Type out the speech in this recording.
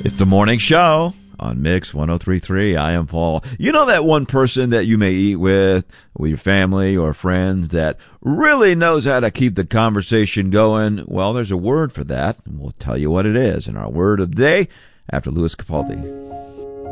It's the morning show on Mix 103.3. I am Paul. You know that one person that you may eat with your family or friends that really knows how to keep the conversation going? Well, there's a word for that, and we'll tell you what it is in our word of the day after Louis Capaldi.